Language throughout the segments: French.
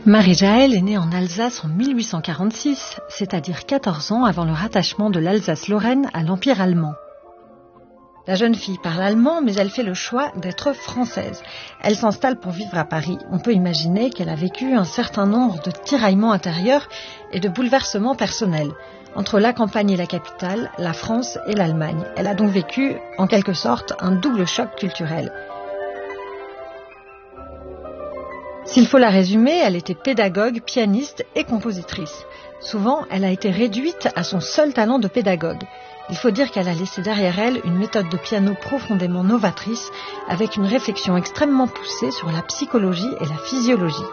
Marie-Jaëlle est née en Alsace en 1846, c'est-à-dire 14 ans avant le rattachement de l'Alsace-Lorraine à l'Empire allemand. La jeune fille parle allemand, mais elle fait le choix d'être française. Elle s'installe pour vivre à Paris. On peut imaginer qu'elle a vécu un certain nombre de tiraillements intérieurs et de bouleversements personnels. Entre la campagne et la capitale, la France et l'Allemagne. Elle a donc vécu, en quelque sorte, un double choc culturel. S'il faut la résumer, elle était pédagogue, pianiste et compositrice. Souvent, elle a été réduite à son seul talent de pédagogue. Il faut dire qu'elle a laissé derrière elle une méthode de piano profondément novatrice, avec une réflexion extrêmement poussée sur la psychologie et la physiologie.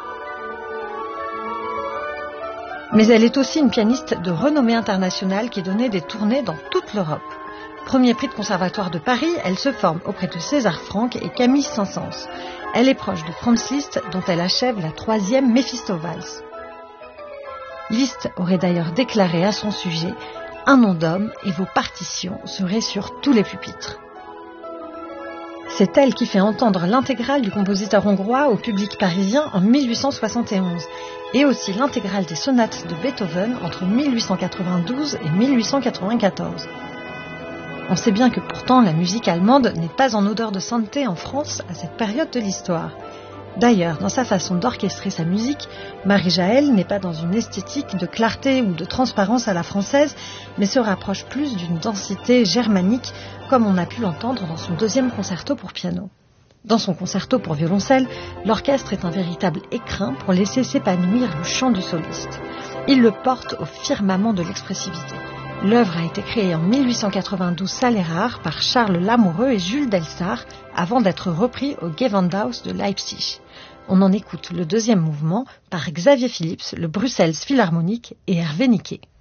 Mais elle est aussi une pianiste de renommée internationale qui donnait des tournées dans toute l'Europe. Premier prix de conservatoire de Paris, elle se forme auprès de César Franck et Camille Saint-Saëns. Elle est proche de Franz Liszt, dont elle achève la 3e Méphisto-Valse. Liszt aurait d'ailleurs déclaré à son sujet « Un nom d'homme et vos partitions seraient sur tous les pupitres ». C'est elle qui fait entendre l'intégrale du compositeur hongrois au public parisien en 1871 et aussi l'intégrale des sonates de Beethoven entre 1892 et 1894. On sait bien que pourtant la musique allemande n'est pas en odeur de sainteté en France à cette période de l'histoire. D'ailleurs, dans sa façon d'orchestrer sa musique, Marie-Jaëlle n'est pas dans une esthétique de clarté ou de transparence à la française, mais se rapproche plus d'une densité germanique, comme on a pu l'entendre dans son 2e concerto pour piano. Dans son concerto pour violoncelle, l'orchestre est un véritable écrin pour laisser s'épanouir le chant du soliste. Il le porte au firmament de l'expressivité. L'œuvre a été créée en 1892 salle Erard par Charles Lamoureux et Jules Delsart avant d'être repris au Gewandhaus de Leipzig. On en écoute le 2e mouvement par Xavier Phillips, le Bruxelles Philharmonic et Hervé Niquet.